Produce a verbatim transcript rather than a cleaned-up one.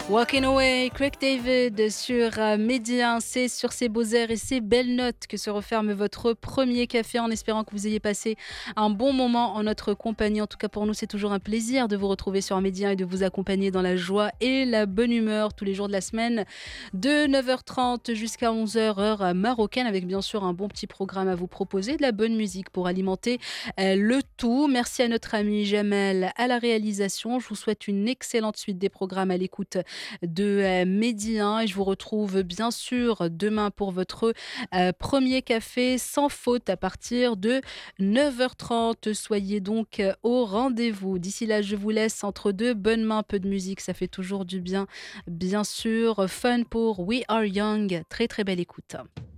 Walking Away, Craig David sur euh, Mehdi un, c'est sur ces beaux airs et ces belles notes que se referme votre premier café en espérant que vous ayez passé un bon moment en notre compagnie. En tout cas pour nous c'est toujours un plaisir de vous retrouver sur Mehdi un et de vous accompagner dans la joie et la bonne humeur tous les jours de la semaine de neuf heures trente jusqu'à onze heures heure marocaine avec bien sûr un bon petit programme à vous proposer, de la bonne musique pour alimenter euh, le tout. Merci à notre ami Jamel à la réalisation. Je vous souhaite une excellente suite des programmes à l'écoute de euh, Mehdi un et je vous retrouve bien sûr demain pour votre euh, premier café sans faute à partir de neuf heures trente. Soyez donc euh, au rendez-vous. D'ici là, je vous laisse entre deux bonnes mains, peu de musique, ça fait toujours du bien. Bien sûr, fun pour We Are Young. Très très belle écoute.